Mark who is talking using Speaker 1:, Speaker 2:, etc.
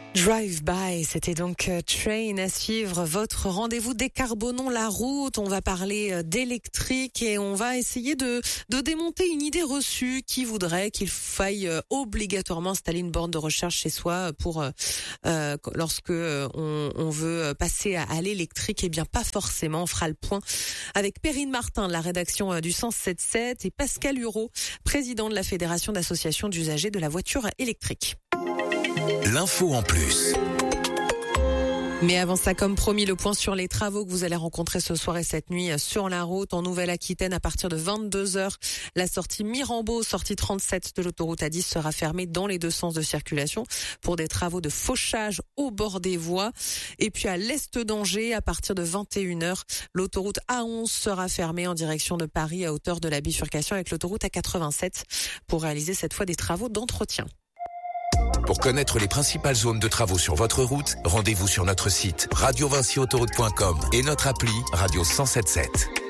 Speaker 1: Drive by, c'était donc Train à suivre, votre rendez-vous décarbonons la route. On va parler d'électrique et on va essayer de démonter une idée reçue qui voudrait qu'il faille obligatoirement installer une borne de recharge chez soi pour lorsque on veut passer à l'électrique. Eh bien pas forcément. On fera le point avec Perrine Martin de la rédaction du 177 et Pascal Hureau, président de la Fédération d'associations d'usagers de la voiture électrique.
Speaker 2: L'info en plus.
Speaker 1: Mais avant ça, comme promis, le point sur les travaux que vous allez rencontrer ce soir et cette nuit sur la route en Nouvelle-Aquitaine à partir de 22h. La sortie Mirambeau, sortie 37 de l'autoroute A10 sera fermée dans les deux sens de circulation pour des travaux de fauchage au bord des voies. Et puis à l'est d'Angers, à partir de 21h, l'autoroute A11 sera fermée en direction de Paris à hauteur de la bifurcation avec l'autoroute A87 pour réaliser cette fois des travaux d'entretien.
Speaker 2: Pour connaître les principales zones de travaux sur votre route, rendez-vous sur notre site radiovinciautoroute.com et notre appli Radio 177.